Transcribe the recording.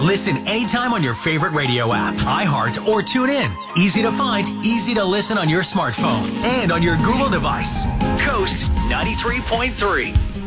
Listen anytime on your favorite radio app, iHeart, or TuneIn. Easy to find, easy to listen on your smartphone and on your Google device. Coast 93.3.